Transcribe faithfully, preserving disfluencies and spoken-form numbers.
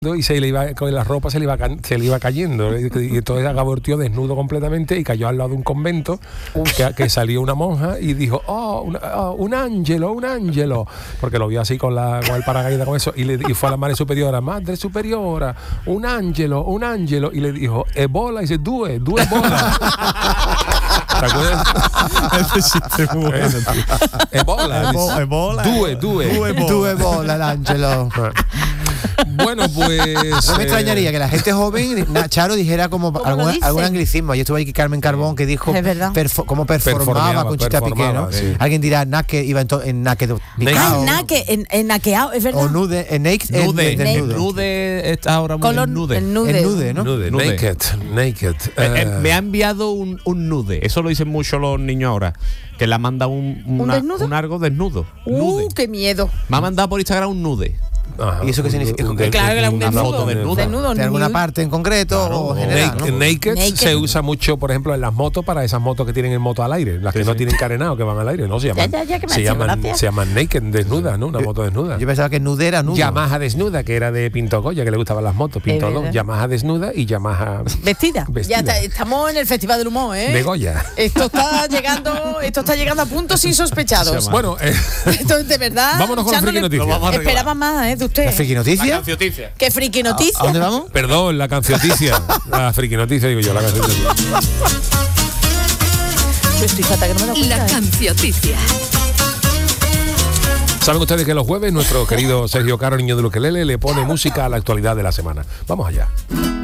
y se le iba con la ropa se le iba se le iba cayendo y entonces acabó el tío desnudo completamente y cayó al lado de un convento que, que salió una monja y dijo oh, una, oh un ángelo, un ángelo, porque lo vio así con la con el paracaídas con eso y, le, y fue a la madre superiora, madre superiora, un ángelo, un ángelo, y le dijo ebola, y dice due, due bola. ¿Te acuerdas? Ese chiste muy bueno, tío. Ebola, Ebo- ebola. due, due, Due bola. Due bola, el Ángelo. Bueno, pues No me eh, extrañaría que la gente joven, na- Charo, dijera como ¿Cómo algún, lo dice? algún anglicismo. Yo estuve aquí Carmen Carbón que dijo Es verdad. perfo- cómo performaba Performeaba, Conchita Piqué, ¿no? performaba, sí. Alguien dirá naque, iba en, to- en naque Ah, picao, naque, en, en naqueado, es verdad. o nude, en naked, en- Nude, en Nude. desnudo. Nude está ahora muy Color, en nude. el nude. En nude, ¿no? nude, Nude. naked, naked. Eh, eh, eh, me ha enviado un, un nude. Eso lo dicen mucho los niños ahora. Que le ha mandado un, una- desnudo? un algo desnudo. Uh, Nude. qué miedo. Me ha mandado por Instagram un nude. ajá, ¿Y eso qué un- significa? un- Claro que la- un una desnudo. foto desnuda. Desnudo, ¿De alguna nude. parte en concreto o general? Naked, ¿no? naked Naked. se usa mucho, por ejemplo, en las motos, para esas motos que tienen el moto al aire, las que Sí, no sí. tienen carenado, que van al aire, ¿no? Se llaman, Ya, ya, ya, que me se ha hecho llaman, gracia. se llaman naked, desnuda, ¿no? Una moto desnuda. Yo pensaba que nude era nudo. Yamaha desnuda, que era de Pinto Goya, que le gustaban las motos. Pinto Es dos, verdad. Yamaha desnuda y Yamaha Vestida. Vestida. Ya está, estamos en el Festival del Humor, ¿eh? de Goya. Esto está llegando, esto está llegando a puntos insospechados. Bueno, eh, Esto es de verdad. vámonos con la echándole- friki noticia. Lo vamos a arreglar. Esperaba más, ¿eh? De usted. ¿La friki noticia? ¿Qué friki ¿A noticia? dónde vamos? Perdón, la cancioticia. La friki noticia, digo yo, la cancioticia. Yo estoy fatal que no me lo La cuenta, ¿eh? cancioticia. Saben ustedes que los jueves nuestro querido Sergio Caro, niño de Ukelele, le pone música a la actualidad de la semana. Vamos allá.